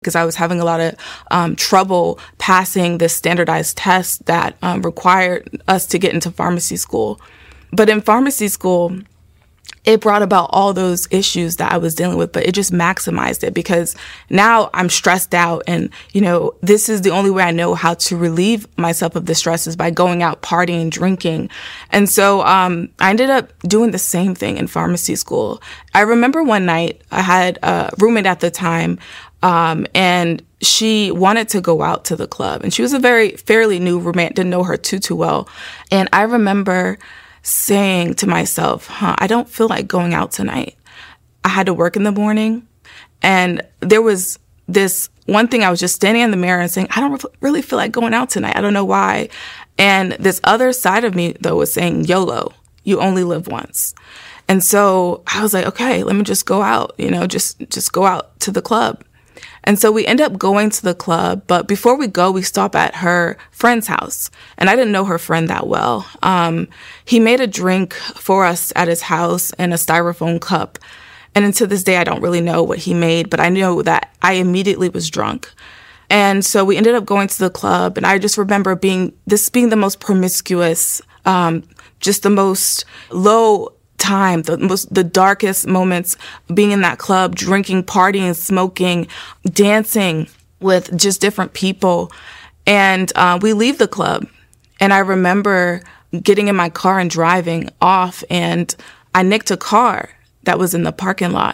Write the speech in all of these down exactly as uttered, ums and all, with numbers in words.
because I was having a lot of um, trouble passing this standardized test that um, required us to get into pharmacy school. But in pharmacy school, it brought about all those issues that I was dealing with, but it just maximized it because now I'm stressed out. And, you know, this is the only way I know how to relieve myself of the stress is by going out, partying, drinking. And so um, I ended up doing the same thing in pharmacy school. I remember one night I had a roommate at the time, um, and she wanted to go out to the club. And she was a very fairly new roommate, didn't know her too, too well. And I remember saying to myself, huh, I don't feel like going out tonight. I had to work in the morning. And there was this one thing, I was just standing in the mirror and saying, I don't really feel like going out tonight. I don't know why. And this other side of me, though, was saying, YOLO, you only live once. And so I was like, okay, let me just go out, you know, just, just go out to the club. And so we end up going to the club, but before we go, we stop at her friend's house. And I didn't know her friend that well. Um, he made a drink for us at his house in a styrofoam cup. And to this day, I don't really know what he made, but I know that I immediately was drunk. And so we ended up going to the club. And I just remember being this being the most promiscuous, um, just the most low time, the most, the darkest moments, being in that club, drinking, partying, smoking, dancing with just different people. And uh, we leave the club. And I remember getting in my car and driving off, and I nicked a car that was in the parking lot.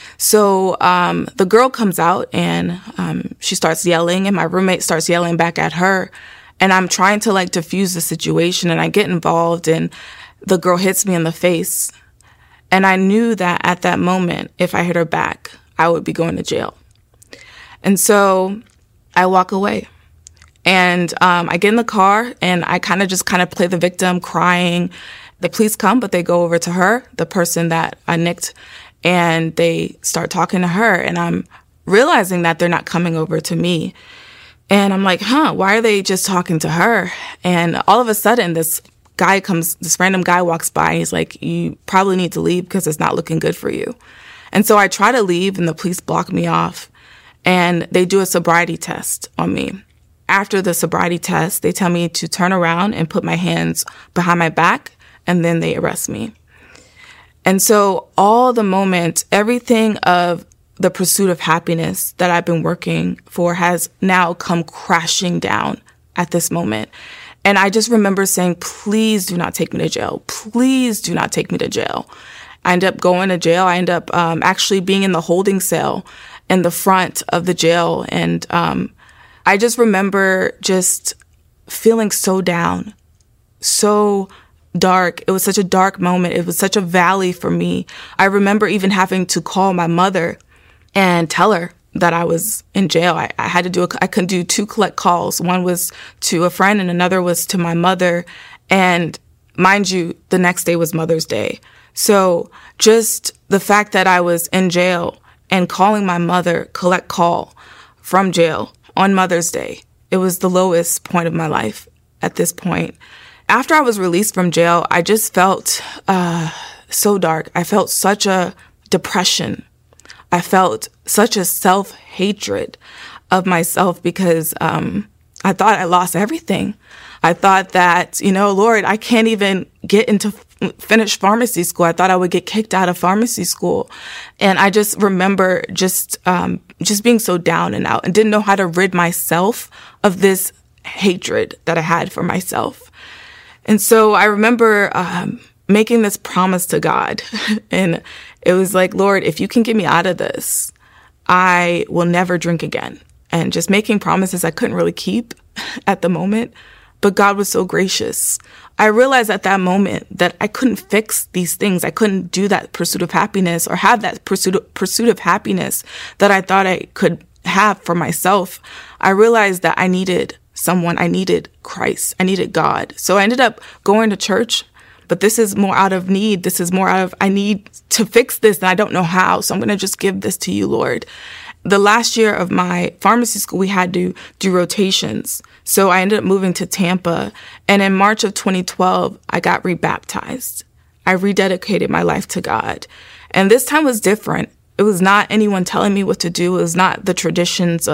So um, the girl comes out and um, she starts yelling, and my roommate starts yelling back at her. And I'm trying to like diffuse the situation, and I get involved, and the girl hits me in the face. And I knew that at that moment, if I hit her back, I would be going to jail. And so I walk away. And um, I get in the car, and I kind of just kind of play the victim, crying. The police come, but they go over to her, the person that I nicked, and they start talking to her. And I'm realizing that they're not coming over to me. And I'm like, huh, why are they just talking to her? And all of a sudden, this guy comes, this random guy walks by, and he's like, you probably need to leave because it's not looking good for you. And so I try to leave, and the police block me off, and they do a sobriety test on me. After the sobriety test, they tell me to turn around and put my hands behind my back, and then they arrest me. And so all the moments, everything of the pursuit of happiness that I've been working for has now come crashing down at this moment. And I just remember saying, please do not take me to jail. Please do not take me to jail. I end up going to jail. I end up um, actually being in the holding cell in the front of the jail. And um, I just remember just feeling so down, so dark. It was such a dark moment. It was such a valley for me. I remember even having to call my mother and tell her that I was in jail. I, I had to do, a, I could do two collect calls. One was to a friend and another was to my mother. And mind you, the next day was Mother's Day. So just the fact that I was in jail and calling my mother collect call from jail on Mother's Day, it was the lowest point of my life at this point. After I was released from jail, I just felt uh, so dark. I felt such a depression. I felt such a self-hatred of myself because um, I thought I lost everything. I thought that, you know, Lord, I can't even get into f- finish pharmacy school. I thought I would get kicked out of pharmacy school. And I just remember just um, just being so down and out and didn't know how to rid myself of this hatred that I had for myself. And so I remember um, making this promise to God. And it was like, Lord, if you can get me out of this, I will never drink again. And just making promises I couldn't really keep at the moment. But God was so gracious. I realized at that moment that I couldn't fix these things. I couldn't do that pursuit of happiness or have that pursuit of, pursuit of happiness that I thought I could have for myself. I realized that I needed someone. I needed Christ. I needed God. So I ended up going to church. But this is more out of need. This is more out of, I need to fix this and I don't know how. So I'm going to just give this to you, Lord. The last year of my pharmacy school, we had to do rotations. So I ended up moving to Tampa. And in March of twenty twelve, I got rebaptized. I rededicated my life to God. And this time was different. It was not anyone telling me what to do. It was not the traditions